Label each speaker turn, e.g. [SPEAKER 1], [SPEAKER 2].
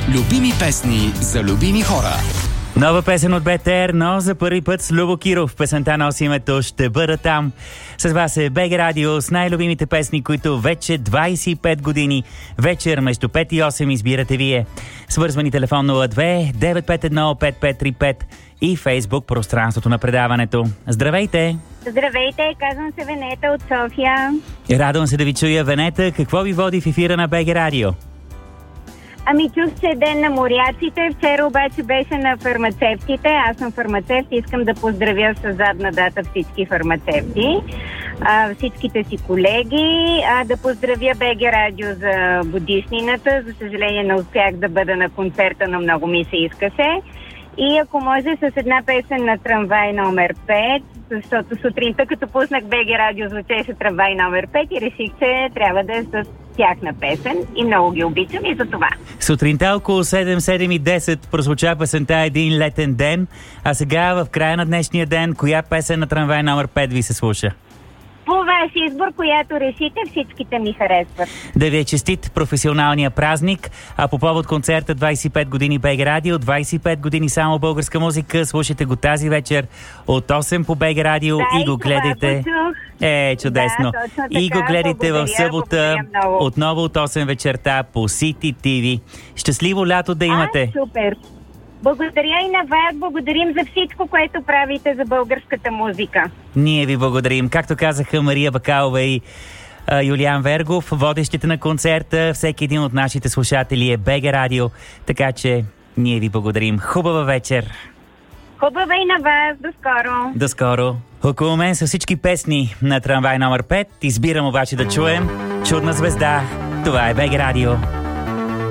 [SPEAKER 1] Любими песни за любими хора.
[SPEAKER 2] Нова песен от БТР, но за първи път с Любо Киров. Песента носи името "Ще бъда там". С вас е БГ Радио с най-любимите песни, които вече 25 години вечер между 5 и 8 избирате вие. Свързвани телефон 02 951 5535 и Фейсбук пространството на предаването. Здравейте!
[SPEAKER 3] Здравейте, казвам се Венета от София.
[SPEAKER 2] Радвам се да ви чуя, Венета. Какво ви води в ефира на БГ Радио?
[SPEAKER 3] Ами чух, че е ден на моряците, вчера обаче беше на фармацевтите. Аз съм фармацевт и искам да поздравя с задна дата всички фармацевти, всичките си колеги, да поздравя БГ Радио за годишнината. За съжаление не успях да бъда на концерта, но много ми се искаше. И ако може с една песен на Трамвай номер 5, защото сутринта като пуснах БГ Радио звучеше Трамвай номер 5 и реших, че трябва да е с тяхна песен и много ги обичам и за това. Сутринта
[SPEAKER 2] около 7 и 10 прозвуча песента "Един летен ден", а сега в края на днешния ден коя песен на Трамвай номер 5 ви се слуша?
[SPEAKER 3] По ваш избор, която решите, всичките ми харесват.
[SPEAKER 2] Да ви е честит професионалния празник, а по повод концерта 25 години БГ Радио, 25 години само българска музика, слушайте го тази вечер от 8 по БГ Радио и го гледайте. Чудесно.
[SPEAKER 3] Да,
[SPEAKER 2] и го гледайте в събота отново от 8 вечерта по City TV. Щастливо лято да имате!
[SPEAKER 3] Супер! Благодаря и на вас, благодарим за всичко, което правите за българската музика.
[SPEAKER 2] Ние ви благодарим. Както казаха Мария Бакалова и Юлиан Вергов, водещите на концерта, всеки един от нашите слушатели е БГ Радио, така че ние ви благодарим. Хубава вечер!
[SPEAKER 3] Хубава и на вас, до скоро!
[SPEAKER 2] До скоро! Около мен са всички песни на Трамвай номер 5. Избирам обаче да чуем "Чудна звезда". Това е БГ Радио.